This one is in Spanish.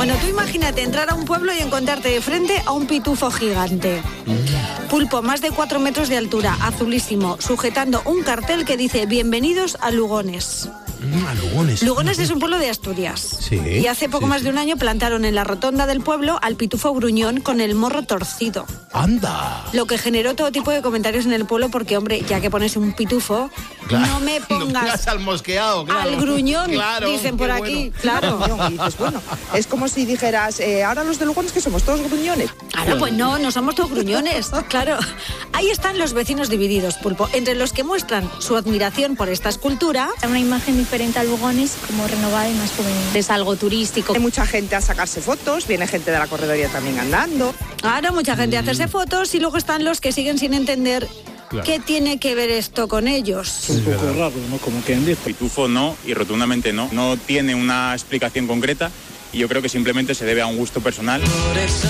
Bueno, tú imagínate entrar a un pueblo y encontrarte de frente a un pitufo gigante. Pulpo, más de 4 metros de altura, azulísimo, sujetando un cartel que dice «Bienvenidos a Lugones». A Lugones. Lugones es un pueblo de Asturias. Sí, y hace poco más de un año plantaron en la rotonda del pueblo al pitufo gruñón con el morro torcido. ¡Anda! Lo que generó todo tipo de comentarios en el pueblo porque, hombre, ya que pones un pitufo, Claro. no me pongas al mosqueado, claro. al gruñón, Claro, dicen por qué aquí. bueno. Claro. Y dices, bueno, es como si dijeras, ahora los de Lugones que somos todos gruñones. Ahora, pues no somos todos gruñones, claro. Ahí están los vecinos divididos, Pulpo, entre los que muestran su admiración por esta escultura. Una imagen diferente a Lugones, como renovada y más juvenil. Es algo turístico. Hay mucha gente a sacarse fotos, viene gente de la corredoría también andando. Ahora mucha gente a hacerse fotos y luego están los que siguen sin entender qué tiene que ver esto con ellos. Es un poco raro, ¿no? Como que en Pitufo no, y rotundamente no. No tiene una explicación concreta y yo creo que simplemente se debe a un gusto personal.